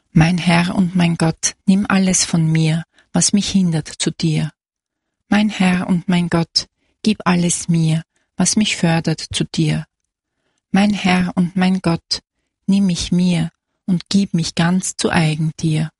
Mein Herr und mein Gott, nimm alles von mir, was mich hindert zu dir. Mein Herr und mein Gott, gib alles mir, was mich fördert zu dir. Mein Herr und mein Gott, nimm mich mir und gib mich ganz zu eigen dir.